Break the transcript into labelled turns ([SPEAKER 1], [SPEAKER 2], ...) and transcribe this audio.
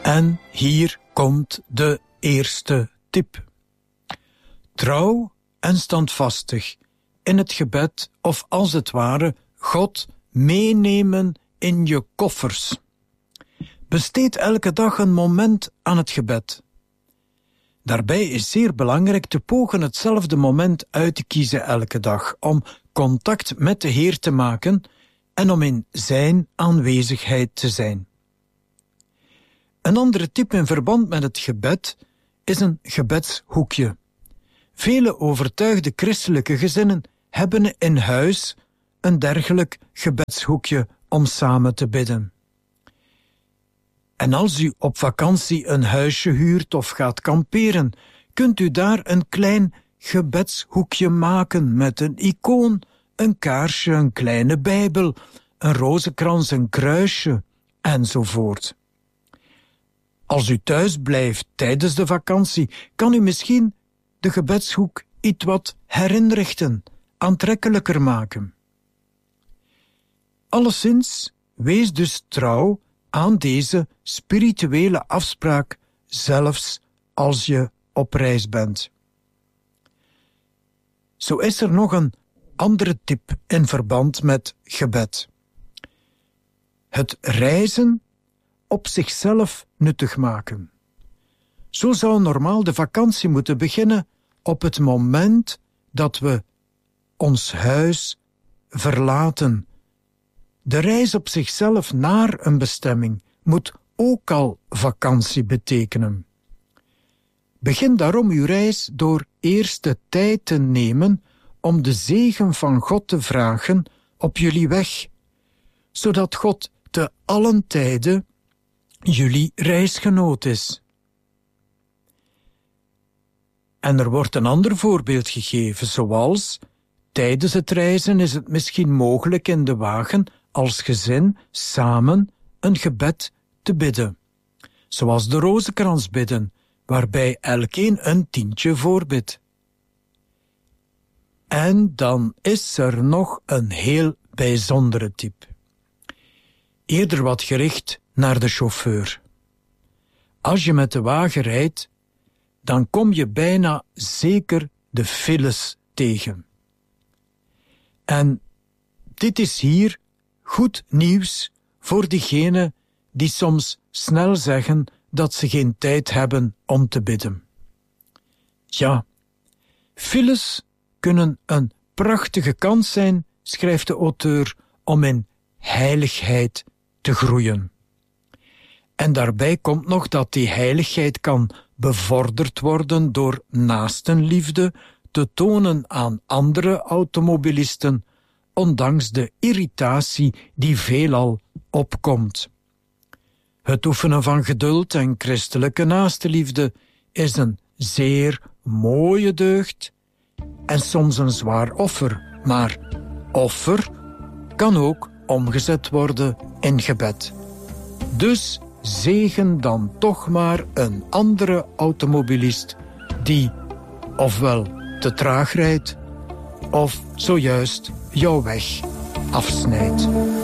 [SPEAKER 1] En hier komt de eerste tip. Trouw en standvastig in het gebed, of als het ware God meenemen in je koffers. Besteed elke dag een moment aan het gebed. Daarbij is zeer belangrijk te pogen hetzelfde moment uit te kiezen elke dag, om contact met de Heer te maken en om in zijn aanwezigheid te zijn. Een andere tip in verband met het gebed is een gebedshoekje. Vele overtuigde christelijke gezinnen hebben in huis een dergelijk gebedshoekje om samen te bidden. En als u op vakantie een huisje huurt of gaat kamperen, kunt u daar een klein gebedshoekje maken met een icoon, een kaarsje, een kleine Bijbel, een rozenkrans, een kruisje enzovoort. Als u thuis blijft tijdens de vakantie, kan u misschien de gebedshoek iets wat herinrichten, aantrekkelijker maken. Alleszins, wees dus trouw aan deze spirituele afspraak, zelfs als je op reis bent. Zo is er nog een andere tip in verband met gebed. Het reizen op zichzelf nuttig maken. Zo zou normaal de vakantie moeten beginnen op het moment dat we ons huis verlaten. De reis op zichzelf naar een bestemming moet ook al vakantie betekenen. Begin daarom uw reis door eerst de tijd te nemen om de zegen van God te vragen op jullie weg, zodat God te allen tijde jullie reisgenoot is. En er wordt een ander voorbeeld gegeven, zoals tijdens het reizen is het misschien mogelijk in de wagen als gezin samen een gebed te bidden, zoals de rozenkrans bidden, waarbij elkeen een tientje voorbidt. En dan is er nog een heel bijzondere tip. Eerder wat gericht naar de chauffeur. Als je met de wagen rijdt, dan kom je bijna zeker de files tegen. En dit is hier goed nieuws voor diegenen die soms snel zeggen dat ze geen tijd hebben om te bidden. Ja, files kunnen een prachtige kans zijn, schrijft de auteur, om in heiligheid te groeien. En daarbij komt nog dat die heiligheid kan bevorderd worden door naastenliefde te tonen aan andere automobilisten, ondanks de irritatie die veelal opkomt. Het oefenen van geduld en christelijke naastenliefde is een zeer mooie deugd en soms een zwaar offer, maar offer kan ook omgezet worden in gebed. Dus zegen dan toch maar een andere automobilist die ofwel te traag rijdt of zojuist jouw weg afsnijdt.